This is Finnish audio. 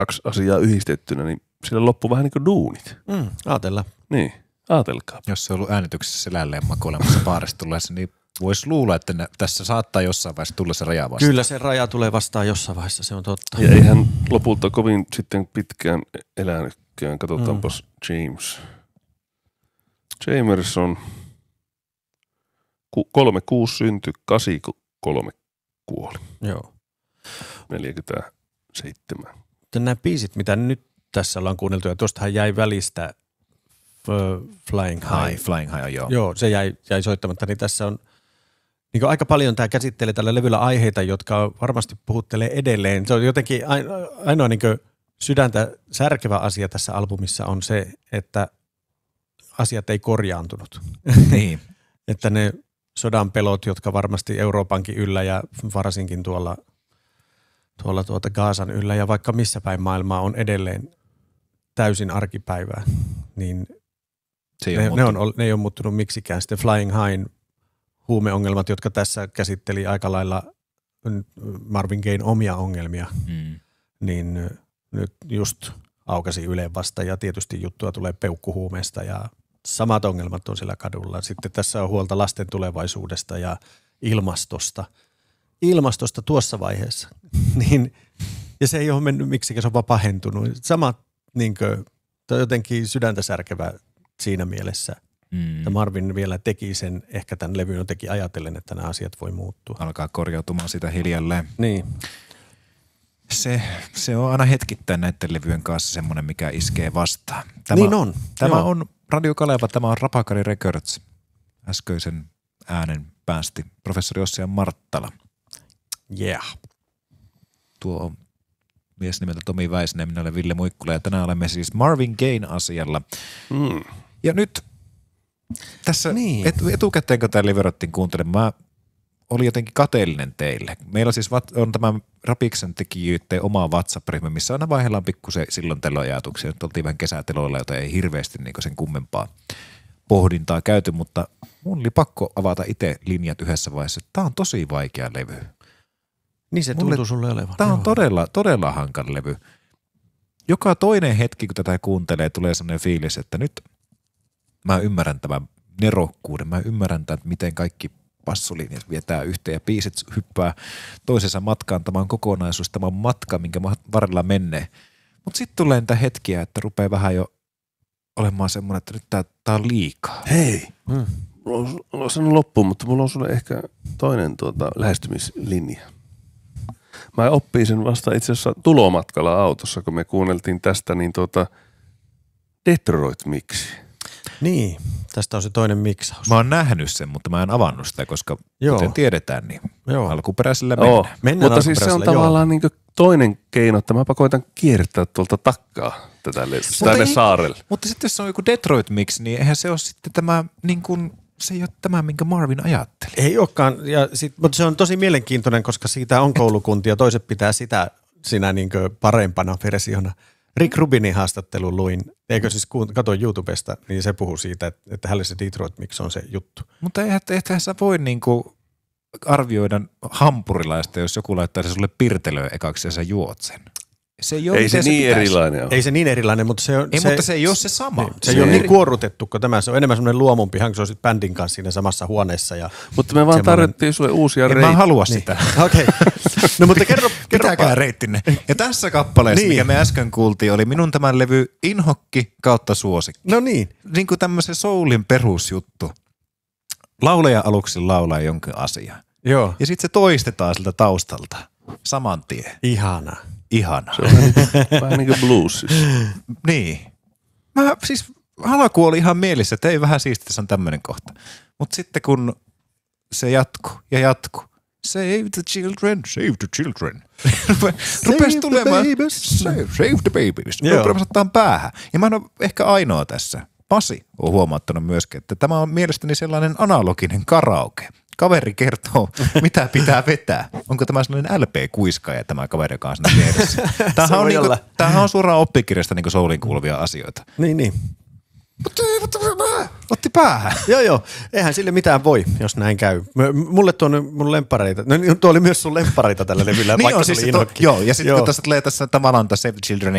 kaksi asiaa yhdistettynä, niin sillä loppui vähän niin kuin duunit. Ajatella. Niin, ajatelkaa. Jos se on ollut äänityksessä selälleen makoilemassa baarista tulleessa, niin voisi luulla, että tässä saattaa jossain vaiheessa tulla se raja vastaan. Kyllä se raja tulee vastaan jossain vaiheessa, se on totta. Ja eihän lopulta kovin sitten pitkään elänytkään. Katsotaanpas James. Chambers on 36 syntyi, 83 kuoli. Joo. 47. Nämä biisit, mitä nyt tässä ollaan kuunneltu, ja tuostahan jäi välistä Flying High. Flying High, joo. Joo, se jäi soittamatta, niin tässä on niin aika paljon tämä käsittelee tällä levyllä aiheita, jotka varmasti puhuttelee edelleen. Se on jotenkin ainoa niin sydäntä särkevä asia tässä albumissa on se, että asiat ei korjaantunut. Niin. Että ne sodan pelot, jotka varmasti Euroopankin yllä ja varsinkin tuolla Gazan yllä ja vaikka missä päin maailmaa on edelleen täysin arkipäivää, niin ne ei ole muuttunut miksikään. Sitten Flying Highin huumeongelmat, jotka tässä käsitteli aika lailla Marvin Gayen omia ongelmia, niin nyt just aukasi Yleen vasta ja tietysti juttua tulee peukkuhuumeesta ja samat ongelmat on siellä kadulla. Sitten tässä on huolta lasten tulevaisuudesta ja ilmastosta tuossa vaiheessa. Niin, ja se ei ole mennyt miksikään, se on vaan pahentunut. Sama jotenkin sydäntä särkevä siinä mielessä. Ja Marvin vielä teki sen, ehkä tämän levyn jotenkin ajatellen, että nämä asiat voi muuttua. Alkaa korjautumaan sitä hiljalleen. Niin. Se on aina hetkittäin näiden levyjen kanssa semmoinen, mikä iskee vastaan. Tämä on Radio Kaleva, tämä on Rapakari Records. Äskeisen äänen päästi professori Ossi Marttala. Yeah. Tuo on mies nimeltä Tomi Väisinen, minä olen Ville Muikkula ja tänään olemme siis Marvin Gayen asialla. Ja nyt tässä etukäteen, kun tämä leverattiin kuuntelemaan, mä olin jotenkin kateellinen teille. Meillä siis on tämä Rapiksen tekijöiden oma WhatsApp-ryhmä, missä aina vaiheellaan pikkusen silloin tällöin ajatuksia. Nyt oltiin vähän kesäteloilla, jota ei hirveästi sen kummempaa pohdintaa käyty, mutta mun oli pakko avata itse linjat yhdessä vaiheessa. Tämä on tosi vaikea levy. Niin se tuntuu sulle olevan. Tämä on todella hankala levy. Joka toinen hetki, kun tätä kuuntelee, tulee sellainen fiilis, että nyt mä ymmärrän tämän nerokkuuden. Mä ymmärrän tämän, että miten kaikki bassolinjat vietää yhteen ja biisit hyppää toisensa matkaan. Tämä on kokonaisuus, tämä on matka, minkä varrella menee. Mutta sitten tulee niitä hetkiä, että rupeaa vähän jo olemaan semmoinen, että nyt tää on liikaa. Hei! Mulla on sanonut loppuun, mutta mulla on sulle ehkä toinen lähestymislinja. Mä oppin sen vasta itse asiassa tulomatkalla autossa, kun me kuunneltiin tästä, niin Detroit Mix. Niin, tästä on se toinen miksaus. Mä oon nähnyt sen, mutta mä en avannut sitä, koska kuten tiedetään, niin alkuperäisellä mennään. Mutta siis se on tavallaan niin kuin toinen keino, että mä koitan kiertää tuolta takkaa tänne saarelle. Mutta sitten jos on joku Detroit Mix, niin eihän se ole sitten tämä niin kuin se ei ole tämä, minkä Marvin ajatteli. Ei olekaan, mutta se on tosi mielenkiintoinen, koska siitä on koulukuntia. Toiset pitää sitä sinä niin parempana versiona. Rick Rubinin haastattelun luin, eikö siis katsoin YouTubesta, niin se puhuu siitä, että hänelle se Detroit Mix on se juttu. Mutta eihän sä voi niinku arvioida hampurilaista, jos joku laittaa se sulle pirtelöä ekaksi ja sä juot sen. Se ei se niin erilainen ole. Ei se niin erilainen, mutta se on... Mutta se ei ole se sama. Niin, se ei ole niin kuorrutettu kuin tämä. Se on enemmän semmoinen luomumpi hank, se on sitten bändin kanssa siinä samassa huoneessa. Mutta me vaan tarvittiin sulle uusia reittejä. En mä halua sitä. Okei. No mutta kerro. Pitäkää reittinne. Ja tässä kappaleessa, mikä me äsken kuultiin, oli minun tämän levy inhokki kautta suosikki. No niin. Niin kuin tämmöisen soulin perusjuttu. Laulaja aluksi laulaa jonkin asian. Joo. Ja sitten se toistetaan siltä taustalta. Saman tien. Ihana. Se on vähän niin kuin bluesissa. Niin. Mä siis alku oli ihan mielissä, että ei vähän siistiä, tässä on tämmöinen kohta. Mutta sitten kun se jatkuu. Save the children. Rupesi tulemaan. Save the babies. Rupesi ottaa päähän. Ja mä en ole ehkä ainoa tässä. Pasi on huomauttanut myöskin, että tämä on mielestäni sellainen analoginen karaoke. Kaveri kertoo, mitä pitää vetää. Onko tämä sellainen LP-kuiskaaja tämä kaveri kanssa vieressä? Tämähän on suoraan oppikirjasta niin soulin kuuluvia asioita. Niin. Otti päähän. Joo. Eihän sille mitään voi, jos näin käy. Mulle tuo on mun lemppareita. No tuo oli myös sun lemppareita tällä levyllä, niin vaikka on, se siis oli inhokki. Joo, ja sitten kun tässä tulee tässä tavallaan Save the Children,